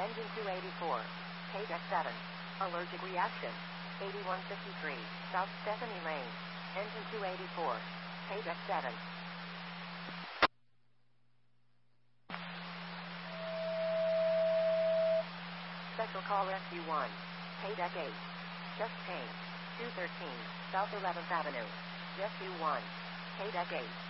Engine 284. KDEC 7. Allergic reaction. 8153. South Stephanie Lane. Engine 284. KDEC 7. Special call Rescue 1. KDEC 8. Chest pain. 213. South 11th Avenue. Rescue 1. KDEC 8.